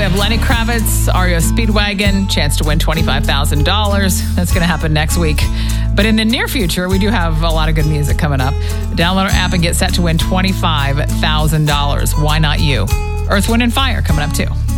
we have Lenny Kravitz, REO Speedwagon, chance to win $25,000. That's going to happen next week. But in the near future, we do have a lot of good music coming up. Download our app and get set to win $25,000. Why not you? Earth, Wind, and Fire coming up too.